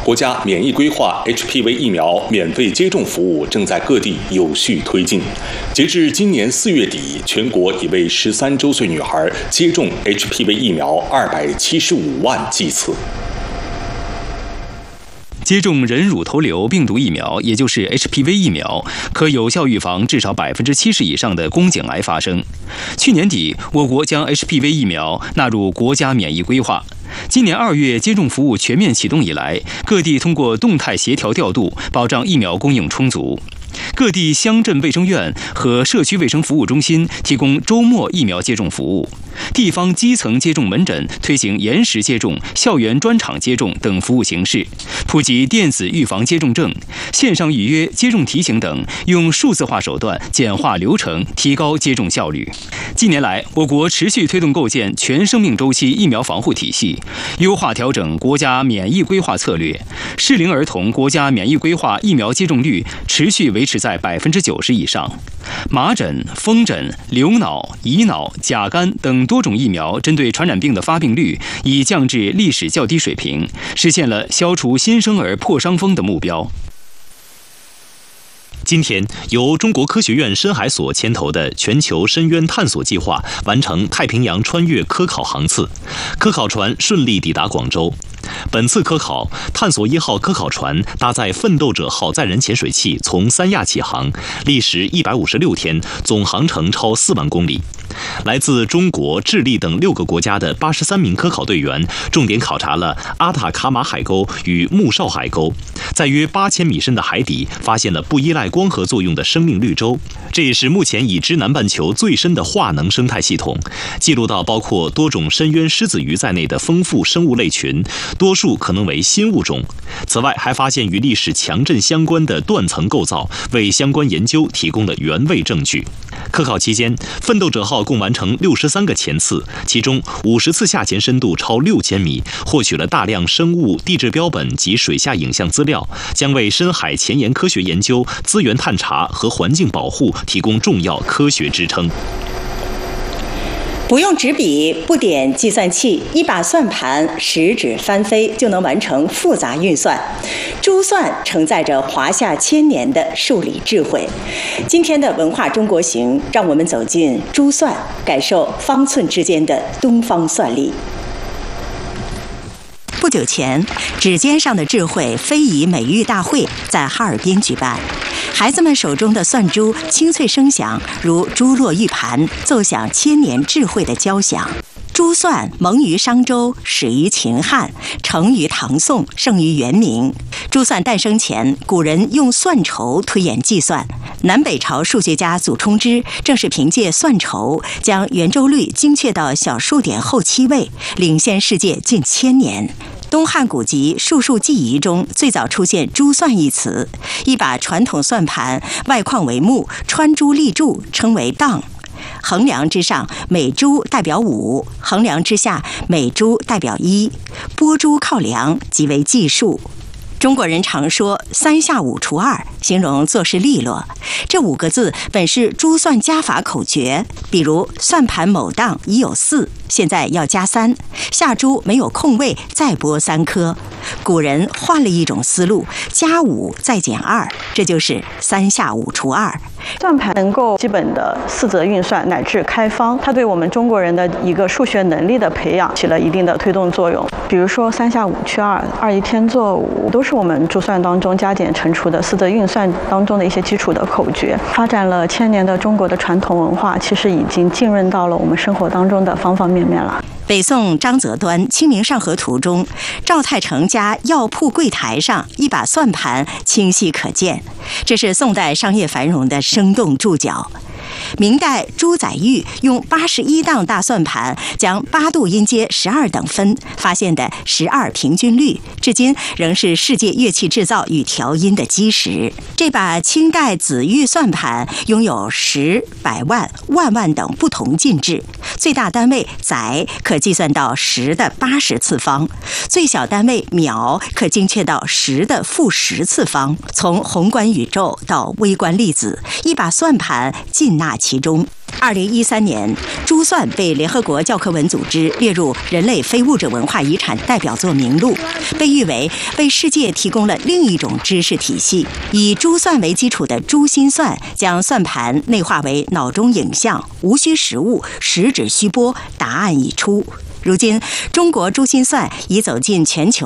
国家免疫规划 HPV 疫苗免费接种服务正在各地有序推进。截至今年4月底，全国已为13周岁女孩接种 HPV 疫苗275万剂次。 接种人乳头瘤病毒疫苗，也就是 HPV 疫苗，可有效预防至少70%以上的宫颈癌发生。去年底，我国将 HPV 疫苗纳入国家免疫规划。今年2月接种服务全面启动以来，各地通过动态协调调度，保障疫苗供应充足。各地乡镇卫生院和社区卫生服务中心提供周末疫苗接种服务，地方基层接种门诊推行延时接种、校园专场接种等服务形式，普及电子预防接种证、线上预约、接种提醒等，用数字化手段简化流程，提高接种效率。近年来，我国持续推动构建全生命周期疫苗防护体系，优化调整国家免疫规划策略，适龄儿童国家免疫规划疫苗接种率持续维持在90%以上。麻疹、风疹、流脑、乙脑、甲肝等多种疫苗针对传染病的发病率已降至历史较低水平，实现了消除新生儿破伤风的目标。 今天，由中国科学院深海所牵头的全球深渊探索计划完成太平洋穿越科考航次，科考船顺利抵达广州。本次科考，探索1号科考船搭载奋斗者号载人潜水器从三亚起航，历时156天，总航程超4万公里。来自中国、智利等6个国家的83名科考队员，重点考察了阿塔卡马海沟与穆绍海沟，在约8000米深的海底发现了不依赖光合作用的生命绿洲，这也是目前已知南半球最深的化能生态系统，记录到包括多种深渊狮子鱼在内的丰富生物类群，多数可能为新物种。此外，还发现与历史强震相关的断层构造，为相关研究提供了原位证据。科考期间，奋斗者号共完成63个潜次，其中50次下潜深度超6000米，获取了大量生物、地质标本及水下影像资料，将为深海前沿科学研究、资源探查和环境保护提供重要科学支撑。 不用纸笔，不点计算器，一把算盘食指翻飞就能完成复杂运算。珠算承载着华夏1000年的数理智慧。今天的文化中国行，让我们走进珠算，感受方寸之间的东方算力。不久前，指尖上的智慧非遗美育大会在哈尔滨举办，孩子们手中的算珠清脆声响，如珠落玉盘，奏响1000年智慧的交响。珠算萌于商周，始于秦汉，成于唐宋，盛于元明。珠算诞生前，古人用算筹推演计算。南北朝数学家祖冲之正是凭借算筹，将圆周率精确到小数点后7位，领先世界近1000年。东汉古籍《术数记遗》中最早出现珠算一词，一把传统算盘，外框为木，穿珠立柱，称为当。横梁之上，每珠代表5；横梁之下，每珠代表1。拨珠靠梁，即为计数。中国人常说3下5除2，形容做事利落。这5个字本是珠算加法口诀，比如算盘某档已有4，现在要加3，下珠没有空位，再拨3颗。古人换了一种思路，加5再减2，这就是3下5除2。 算盘能够基本的4则运算乃至开方，它对我们中国人的一个数学能力的培养起了一定的推动作用。比如说3下5去2，2一添作5，都是我们珠算当中加减乘除的4则运算当中的一些基础的口诀。发展了1000年的中国的传统文化，其实已经浸润到了我们生活当中的方方面面了。 北宋张择端《清明上河图》中，赵太成家药铺柜台上一把算盘清晰可见，这是宋代商业繁荣的生动注脚。明代朱载堉用81档大算盘将8度音阶12等分，发现的12平均律，至今仍是世界乐器制造与调音的基石。这把清代紫玉算盘拥有10、100万、万万等不同进制，最大单位载可计算到10的80次方，最小单位秒可精确到10的负10次方。从宏观宇宙到微观粒子，一把算盘尽纳其中。 2013年，珠算被联合国教科文组织列入人类非物质文化遗产代表作名录，被誉为为世界提供了另一种知识体系。以珠算为基础的珠心算，将算盘内化为脑中影像，无需实物，实指虚拨，答案已出。如今，中国珠心算已走进全球